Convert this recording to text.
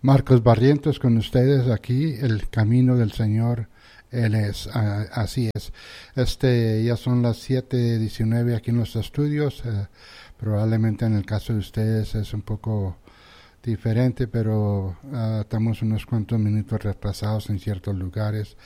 Marcos Barrientos con ustedes aquí, el camino del Señor, Él es, así es. Ya son las 7:19 aquí en los estudios, probablemente en el caso de ustedes es un poco diferente, pero estamos unos cuantos minutos retrasados en ciertos lugares.